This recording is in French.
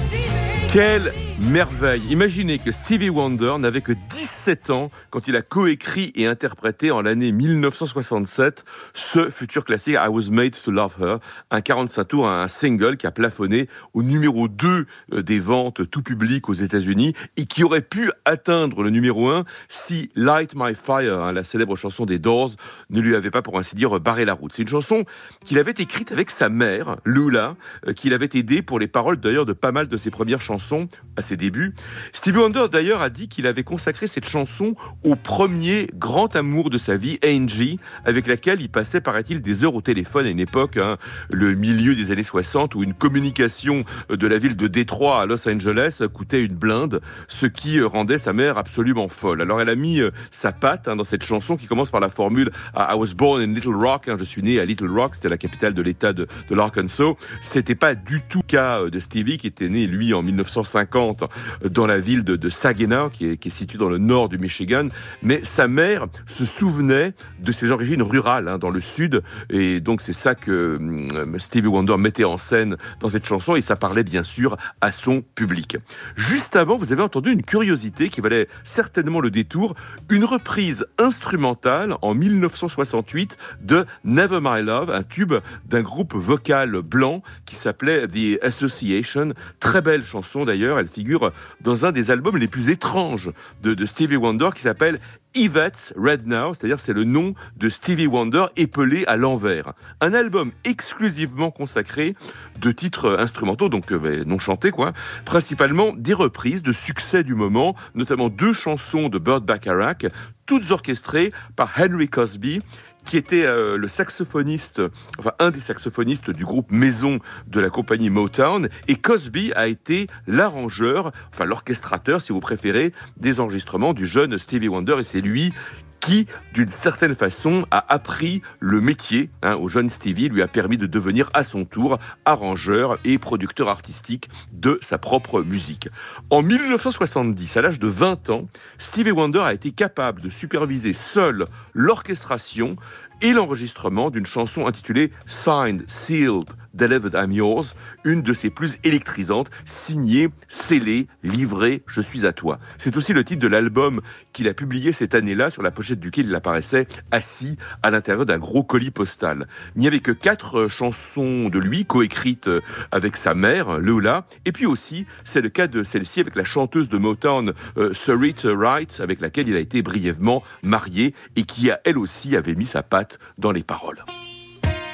Quelle merveille! Imaginez que Stevie Wonder n'avait que 17 ans quand il a coécrit et interprété en l'année 1967 ce futur classique I Was Made to Love Her, un 45 tours, un single qui a plafonné au numéro 2 des ventes tout public aux États-Unis et qui aurait pu atteindre le numéro 1 si Light My Fire, la célèbre chanson des Doors, ne lui avait pas, pour ainsi dire, barré la route. C'est une chanson qu'il avait écrite avec sa mère, Lula, qui l'avait aidé pour les paroles d'ailleurs de pas mal de ses premières chansons à ses débuts. Stevie Wonder d'ailleurs a dit qu'il avait consacré cette chanson au premier grand amour de sa vie, Angie, avec laquelle il passait, paraît-il, des heures au téléphone à une époque, le milieu des années 60, où une communication de la ville de Détroit à Los Angeles coûtait une blinde, ce qui rendait sa mère absolument folle. Alors elle a mis sa patte dans cette chanson qui commence par la formule I was born in Little Rock, je suis né à Little Rock, c'était la capitale de l'État de l'Arkansas. C'était pas du tout le cas de Stevie, qui était né, lui, en 1950 dans la ville de Saginaw, qui est située dans le nord du Michigan. Mais sa mère se souvenait de ses origines rurales, dans le sud. Et donc c'est ça que Stevie Wonder mettait en scène dans cette chanson. Et ça parlait bien sûr à son public. Juste avant, vous avez entendu une curiosité qui valait certainement le détour. Une reprise instrumentale en 1968 de Never My Love, un tube d'un groupe vocal blanc qui s'appelait The Association. Très belle chanson d'ailleurs, elle figure dans un des albums les plus étranges de Stevie Wonder qui s'appelle Yvette's Red Now, c'est-à-dire c'est le nom de Stevie Wonder épelé à l'envers. Un album exclusivement consacré de titres instrumentaux, donc non chantés principalement des reprises de succès du moment, notamment 2 chansons de Burt Bacharach, toutes orchestrées par Henry Cosby, qui était le saxophoniste, un des saxophonistes du groupe maison de la compagnie Motown, et Cosby a été l'arrangeur, l'orchestrateur, si vous préférez, des enregistrements du jeune Stevie Wonder, et c'est lui qui, d'une certaine façon, a appris le métier au jeune Stevie, lui a permis de devenir à son tour arrangeur et producteur artistique de sa propre musique. En 1970, à l'âge de 20 ans, Stevie Wonder a été capable de superviser seul l'orchestration et l'enregistrement d'une chanson intitulée « Signed, Sealed, Delivered, I'm Yours », une de ses plus électrisantes, signée, scellée, livrée, je suis à toi. C'est aussi le titre de l'album qu'il a publié cette année-là, sur la pochette duquel il apparaissait assis à l'intérieur d'un gros colis postal. Il n'y avait que 4 chansons de lui, coécrites avec sa mère, Lula, et puis aussi, c'est le cas de celle-ci avec la chanteuse de Motown, Sarita Wright, avec laquelle il a été brièvement marié, et qui, elle aussi, avait mis sa patte dans les paroles.